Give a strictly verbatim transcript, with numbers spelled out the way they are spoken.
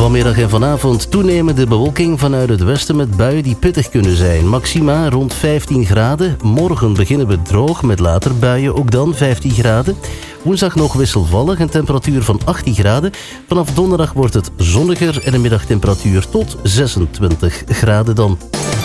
Vanmiddag en vanavond toenemende bewolking vanuit het westen met buien die pittig kunnen zijn. Maxima rond vijftien graden. Morgen beginnen we droog met later buien, ook dan vijftien graden. Woensdag nog wisselvallig, een temperatuur van achttien graden. Vanaf donderdag wordt het zonniger en een middagtemperatuur tot zesentwintig graden dan.